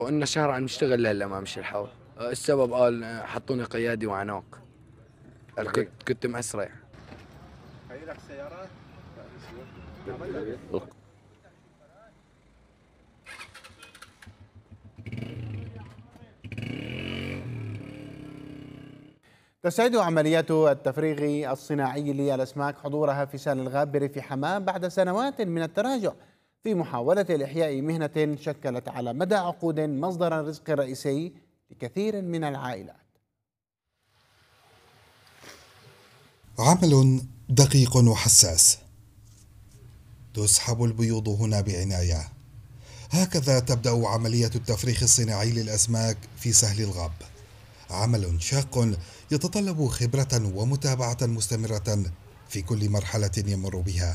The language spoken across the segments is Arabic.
وإن شهر عم نشتغل لهلا ما مشي الحال. السبب قال حطوني قيادي وعناق. كنت مسرع. تستعيد عمليات التفريغ الصناعي للأسماك حضورها في سال الغابر في حماة بعد سنوات من التراجع في محاولة لإحياء مهنة شكلت على مدى عقود مصدر الرزق الرئيسي لكثير من العائلات. عمل دقيق وحساس. تسحب البيوض هنا بعناية. هكذا تبدأ عملية التفريخ الصناعي للأسماك في سهل الغاب. عمل شاق يتطلب خبرة ومتابعة مستمرة في كل مرحلة يمر بها.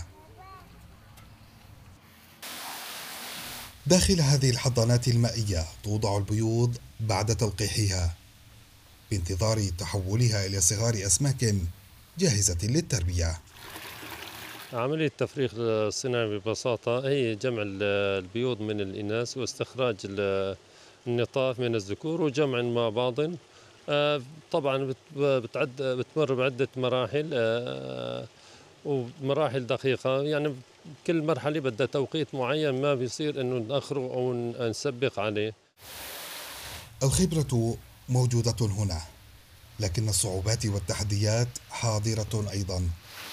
داخل هذه الحضانات المائية توضع البيوض بعد تلقيحها بانتظار تحولها إلى صغار أسماك جاهزة للتربية. عملية التفريخ الصناعي ببساطة هي جمع البيوض من الإناث واستخراج النطاف من الذكور وجمع مع بعض. طبعا بتمر بعدة مراحل ومراحل دقيقة، يعني كل مرحلة بدها توقيت معين، ما بيصير انه نأخره او نسبق عليه. الخبرة موجودة هنا، لكن الصعوبات والتحديات حاضرة أيضا.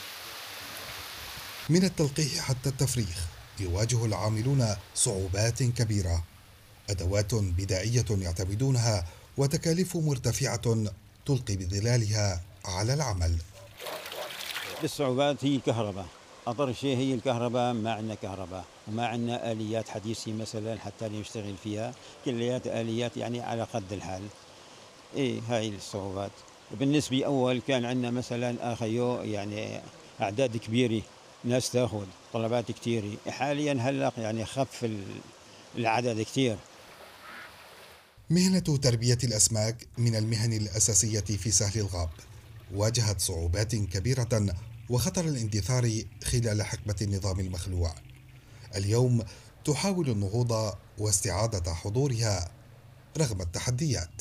من التلقيح حتى التفريخ يواجه العاملون صعوبات كبيرة، أدوات بدائية يعتمدونها وتكاليف مرتفعة تلقي بظلالها على العمل. الصعوبات هي الكهرباء، أضر شيء هي الكهرباء. ما عندنا كهرباء وما عندنا آليات حديثة مثلا حتى نشتغل فيها، كليات آليات يعني على قد الحال. هاي الصعوبات. وبالنسبة أول كان عندنا مثلا أخيو يعني أعداد كبيرة، ناس تأخذ طلبات كثيرة. حاليا هلأ يعني خف العدد كثير. مهنة تربية الأسماك من المهن الأساسية في سهل الغاب، واجهت صعوبات كبيرة وخطر الاندثار خلال حقبة النظام المخلوع. اليوم تحاول النهوض واستعادة حضورها رغم التحديات.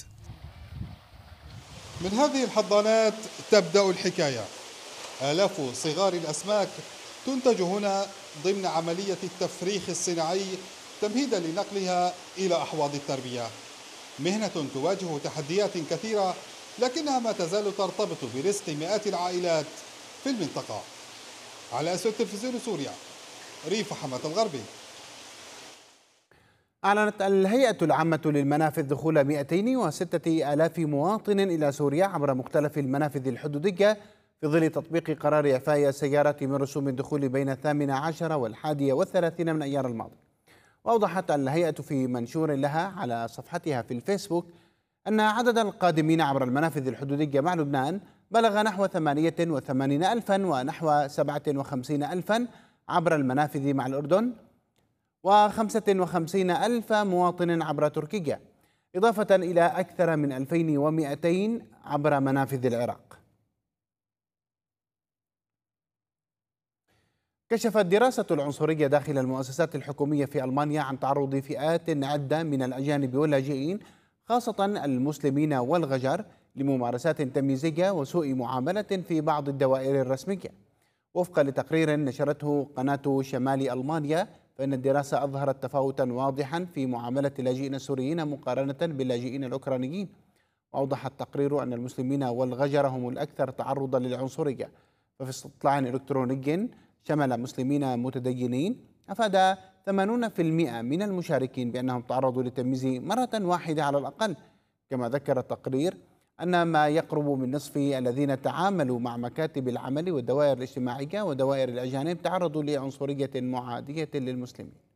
من هذه الحضانات تبدأ الحكاية. آلاف صغار الأسماك تنتج هنا ضمن عملية التفريخ الصناعي تمهيدا لنقلها إلى أحواض التربية. مهنة تواجه تحديات كثيرة، لكنها ما تزال ترتبط برزق مئات العائلات في المنطقة. على أسود تلفزيون سوريا، ريف حماة الغربي. أعلنت الهيئة العامة للمنافذ دخول 206,000 مواطن إلى سوريا عبر مختلف المنافذ الحدودية في ظل تطبيق قرار إعفاء السيارات من رسوم الدخول بين 18 و31 من أيار الماضي. وأوضحت الهيئة في منشور لها على صفحتها في الفيسبوك أن عدد القادمين عبر المنافذ الحدودية مع لبنان بلغ نحو 88,000 ونحو 57,000 عبر المنافذ مع الأردن، و55,000 مواطن عبر تركيا، إضافة إلى أكثر من 2200 عبر منافذ العراق. كشفت دراسة العنصرية داخل المؤسسات الحكومية في ألمانيا عن تعرض فئات عدة من الأجانب واللاجئين خاصة المسلمين والغجر لممارسات تمييزية وسوء معاملة في بعض الدوائر الرسمية. وفقا لتقرير نشرته قناة شمال ألمانيا، فإن الدراسة أظهرت تفاوتا واضحا في معاملة اللاجئين السوريين مقارنة باللاجئين الأوكرانيين. وأوضح التقرير أن المسلمين والغجر هم الأكثر تعرضا للعنصرية. ففي استطلاع إلكتروني شمل مسلمين متدينين أفاد 80% من المشاركين بأنهم تعرضوا للتمييز مرة واحدة على الأقل. كما ذكر التقرير أن ما يقرب من نصف الذين تعاملوا مع مكاتب العمل والدوائر الاجتماعية ودوائر الأجانب تعرضوا لعنصرية معادية للمسلمين.